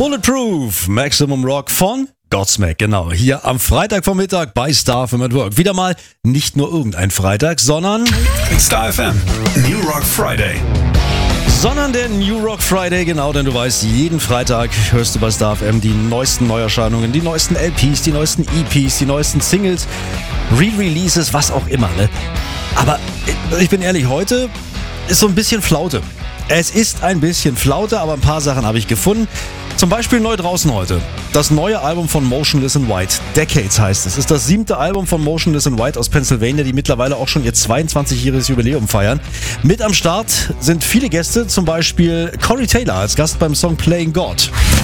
Bulletproof, Maximum Rock von Godsmack, genau. Hier am Freitagvormittag bei Star FM at Work. Wieder mal nicht nur irgendein Freitag, sondern Star FM New Rock Friday. der New Rock Friday, genau, denn du weißt, jeden Freitag hörst du bei Star FM die neuesten Neuerscheinungen, die neuesten LPs, die neuesten EPs, die neuesten Singles, Re-Releases, was auch immer, ne? Aber ich bin ehrlich, heute ist so ein bisschen Flaute. Es ist ein bisschen Flaute, aber ein paar Sachen habe ich gefunden. Zum Beispiel neu draußen heute. Das neue Album von Motionless in White. Decades heißt es. Es ist das 7. Album von Motionless in White aus Pennsylvania, die mittlerweile auch schon ihr 22-jähriges Jubiläum feiern. Mit am Start sind viele Gäste, zum Beispiel Corey Taylor als Gast beim Song Playing God.